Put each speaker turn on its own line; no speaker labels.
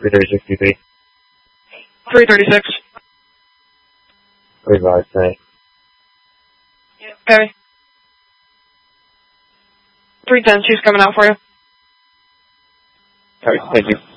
336 DP.
336.
Revise, say.
Okay. 310, she's coming out for you.
Alright, thank you.